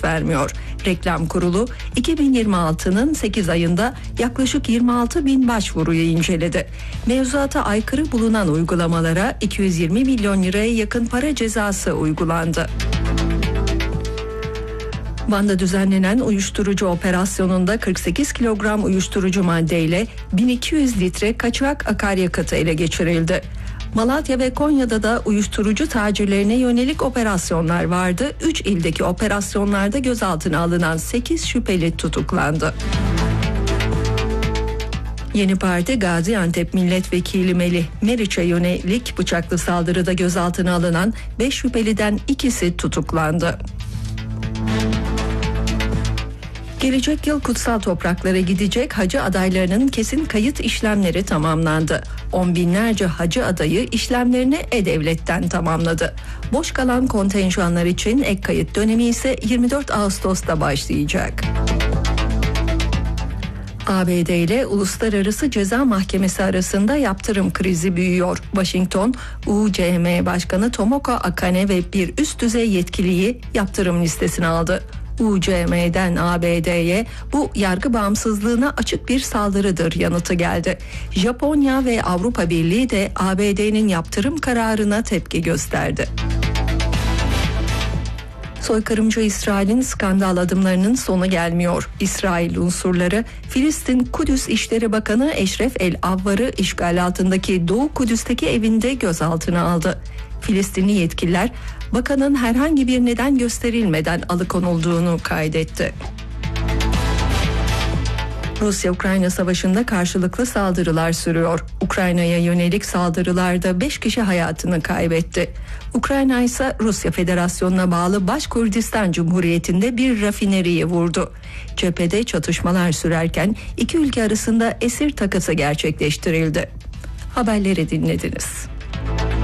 vermiyor. Reklam Kurulu 2026'nın 8 ayında yaklaşık 26 bin başvuruyu inceledi. Mevzuata aykırı bulunan uygulamalara 220 milyon liraya yakın para cezası uygulandı. Van'da düzenlenen uyuşturucu operasyonunda 48 kilogram uyuşturucu maddeyle 1200 litre kaçak akaryakıtı ele geçirildi. Malatya ve Konya'da da uyuşturucu tacirlerine yönelik operasyonlar vardı. 3 ildeki operasyonlarda gözaltına alınan 8 şüpheli tutuklandı. Yeni Parti Gaziantep Milletvekili Melih Meriç'e yönelik bıçaklı saldırıda gözaltına alınan 5 şüpheliden ikisi tutuklandı. Gelecek yıl kutsal topraklara gidecek hacı adaylarının kesin kayıt işlemleri tamamlandı. On binlerce hacı adayı işlemlerini E-Devlet'ten tamamladı. Boş kalan kontenjanlar için ek kayıt dönemi ise 24 Ağustos'ta başlayacak. ABD ile Uluslararası Ceza Mahkemesi arasında yaptırım krizi büyüyor. Washington, UCM Başkanı Tomoko Akane ve bir üst düzey yetkiliyi yaptırım listesine aldı. UCM'den ABD'ye bu yargı bağımsızlığına açık bir saldırıdır yanıtı geldi. Japonya ve Avrupa Birliği de ABD'nin yaptırım kararına tepki gösterdi. Soykırımcı İsrail'in skandal adımlarının sonu gelmiyor. İsrail unsurları Filistin Kudüs İşleri Bakanı Eşref El-Avvar'ı işgal altındaki Doğu Kudüs'teki evinde gözaltına aldı. Filistinli yetkililer bakanın herhangi bir neden gösterilmeden alıkonulduğunu kaydetti. Rusya-Ukrayna savaşında karşılıklı saldırılar sürüyor. Ukrayna'ya yönelik saldırılarda 5 kişi hayatını kaybetti. Ukrayna ise Rusya Federasyonu'na bağlı Başkurdistan Cumhuriyeti'nde bir rafineriyi vurdu. Cephede çatışmalar sürerken iki ülke arasında esir takası gerçekleştirildi. Haberleri dinlediniz.